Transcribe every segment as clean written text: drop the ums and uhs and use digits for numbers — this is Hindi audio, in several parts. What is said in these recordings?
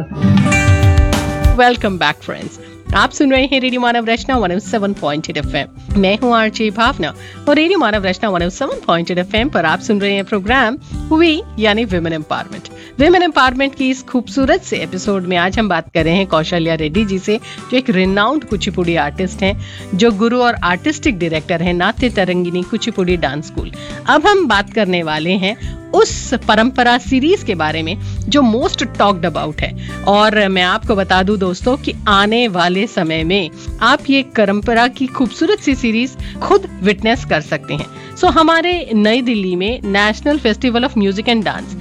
वेलकम बैक फ्रेंड्स, आप सुन रहे हैं रेडियो मानव रचना 107.8 FM। मैं हूं आरजे भावना और रेडियो मानव रचना 107.8 FM पर आप सुन रहे हैं प्रोग्राम वी यानी विमेन एम्पावरमेंट। विमेन एम्पावरमेंट की इस खूबसूरत से एपिसोड में आज हम बात कर रहे हैं कौशल्या रेड्डी जी से, जो एक रिनाउंड कुचिपुड़ी आर्टिस्ट हैं, जो गुरु और आर्टिस्टिक डायरेक्टर हैं नाट्य तरंगिनी कुचिपुड़ी डांस स्कूल। अब हम बात करने वाले हैं उस परंपरा सीरीज के बारे में जो मोस्ट टॉक्ड अबाउट है, और मैं आपको बता दूं दोस्तों कि आने वाले समय में आप ये परंपरा की खूबसूरत सी सीरीज खुद विटनेस कर सकते हैं। सो हमारे नई दिल्ली में national festival of music and dance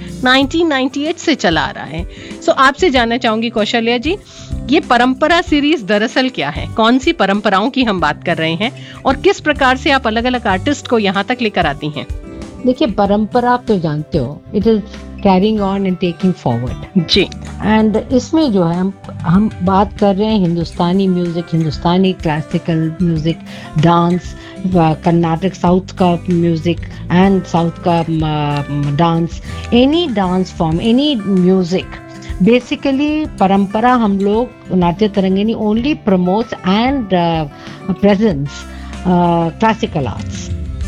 1998 से चला आ रहा है। सो आपसे जानना चाहूंगी कौशल्या जी, ये परंपरा सीरीज दरअसल क्या है, कौन सी परंपराओं की हम बात कर रहे हैं और किस प्रकार से आप अलग अलग आर्टिस्ट को यहाँ तक लेकर आती हैं? देखिए, परंपरा आप तो जानते हो, it is carrying on and taking forward ji. And इसमें जो है हम बात कर रहे हैं हिंदुस्तानी म्यूजिक, हिंदुस्तानी classical music, dance, Karnataka south का म्यूजिक एंड साउथ का dance, any dance form, any music. Basically परंपरा हम लोग नाट्य Tarangini only promotes and presents classical arts.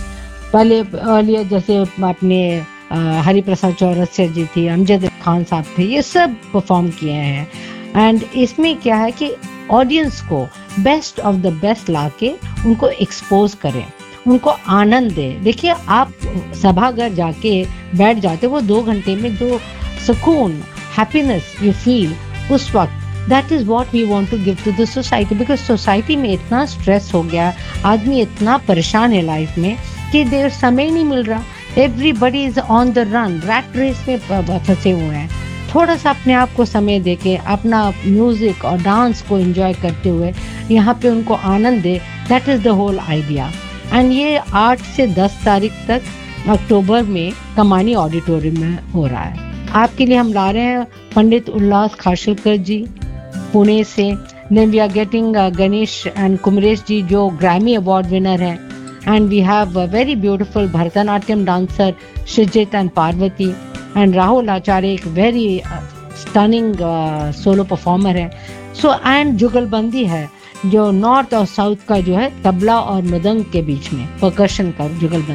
पहले अर्लियर जैसे अपने हरिप्रसाद चौरसिया जी थी, अमजद खान साहब थे, ये सब परफॉर्म किए हैं। एंड इसमें क्या है कि ऑडियंस को बेस्ट ऑफ द बेस्ट लाके उनको एक्सपोज करें, उनको आनंद दें। देखिए, आप सभागार जाके बैठ जाते, वो 2 घंटे में जो सुकून, हैप्पीनेस यू फील उस वक्त, that is what we want to give to the society. Because society में इतना स्ट्रेस हो गया, आदमी इतना परेशान है लाइफ में कि देर समय नहीं मिल रहा। Everybody is on the run, rat race में फंसे हुए हैं। थोड़ा सा अपने आप को समय देके अपना म्यूजिक और डांस को एंजॉय करते हुए यहाँ पे उनको आनंद दे, that is the whole idea. And ये 8 से 10 तारीख तक अक्टूबर में कमानी ऑडिटोरियम में हो रहा है। आपके लिए हम ला रहे हैं पंडित उल्लास खाशिलकर जी पुणे से। Then we are getting Ganesh and Kumaresh जी, जो ग्रैमी अवार्ड विनर हैं। And we have a very beautiful Bharatanatyam dancer Shrijit and Parvati, and Rahul Acharya एक very stunning solo performer है। So and जुगलबंदी है, जो नॉर्थ और साउथ का जो है तबला और मृदंग के बीच में परकशन का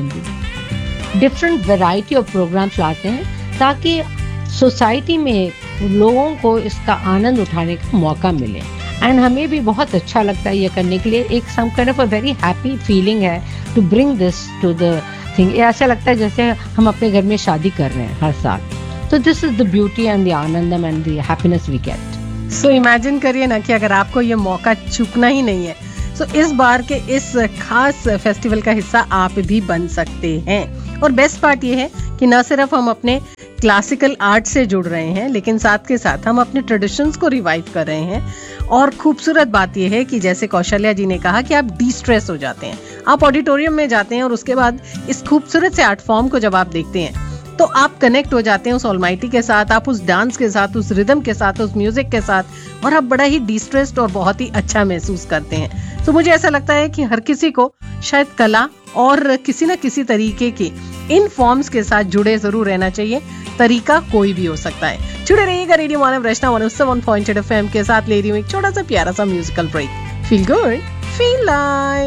जुगलबंदी। डिफरेंट वैरायटी ऑफ प्रोग्राम्स लाते हैं ताकि सोसाइटी में लोगों को इसका आनंद उठाने का मौका मिले। एंड हमें भी बहुत अच्छा लगता है ये करने के लिए। एक some kind of a very happy feeling है to bring this to the thing. ऐसा लगता है जैसे हम अपने घर में शादी कर रहे हैं हर साल। तो this is the beauty and the Anandam and the happiness we get. So imagine करिए ना कि अगर आपको ये मौका चूकना ही नहीं है, तो इस बार के इस खास फेस्टिवल का हिस्सा आप भी बन सकते हैं। और बेस्ट पार्ट ये है कि न सिर्फ हम अपने क्लासिकल आर्ट से जुड़ रहे हैं, लेकिन साथ के साथ हम अपने ट्रेडिशंस को रिवाइव कर रहे हैं। और खूबसूरत बात यह है कि जैसे कौशल्या जी ने कहा कि आप डी स्ट्रेस हो जाते हैं, आप ऑडिटोरियम में जाते हैं और उसके बाद इस खूबसूरत से आर्ट फॉर्म को जब आप देखते हैं तो आप कनेक्ट हो जाते हैं उस ऑलमाइटी के साथ, आप उस डांस के साथ, उस रिदम के साथ, उस म्यूजिक के साथ, और आप बड़ा ही डिस्ट्रेस्ड और बहुत ही अच्छा महसूस करते हैं। तो मुझे ऐसा लगता है कि हर किसी को शायद कला और किसी न किसी तरीके के इन फॉर्म्स के साथ जुड़े जरूर रहना चाहिए। तरीका कोई भी हो सकता है। जुड़े रहिएगा रेडियो मानव रचना 107.8 FM के साथ। ले रही हूँ एक छोटा सा प्यारा सा musical break. Feel good, feel like.